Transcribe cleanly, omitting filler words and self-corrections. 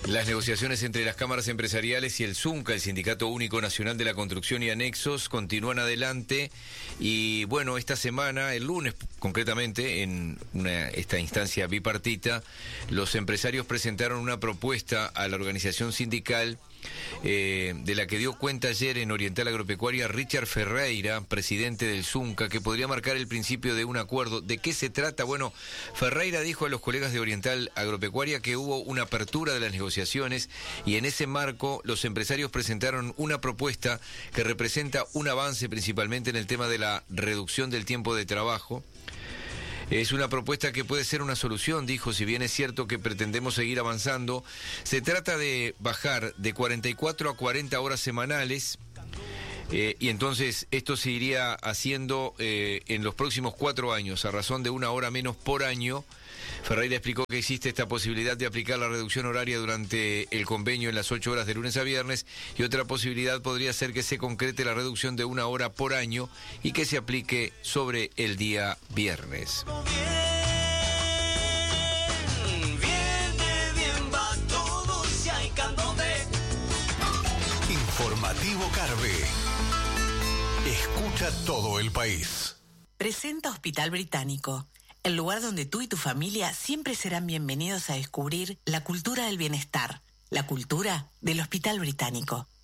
Las negociaciones entre las cámaras empresariales y el ZUNCA, el Sindicato Único Nacional de la Construcción y Anexos, continúan adelante y bueno, esta semana, el lunes concretamente, en esta instancia bipartita, los empresarios presentaron una propuesta a la organización sindical de la que dio cuenta ayer en Oriental Agropecuaria Richard Ferreira, presidente del ZUNCA, que podría marcar el principio de un acuerdo. ¿De qué se trata? Bueno, Ferreira dijo a los colegas de Oriental Agropecuaria que hubo una apertura de las negociaciones y en ese marco los empresarios presentaron una propuesta que representa un avance principalmente en el tema de la reducción del tiempo de trabajo. Es una propuesta que puede ser una solución, dijo, si bien es cierto que pretendemos seguir avanzando. Se trata de bajar de 44 a 40 horas semanales y entonces esto se iría haciendo en los próximos 4 años, a razón de 1 hora menos por año. Ferreira explicó que existe esta posibilidad de aplicar la reducción horaria durante el convenio en las 8 horas de lunes a viernes y otra posibilidad podría ser que se concrete la reducción de 1 hora por año y que se aplique sobre el día viernes. Informativo Carve. Escucha todo el país. Presenta Hospital Británico, el lugar donde tú y tu familia siempre serán bienvenidos a descubrir la cultura del bienestar, la cultura del Hospital Británico.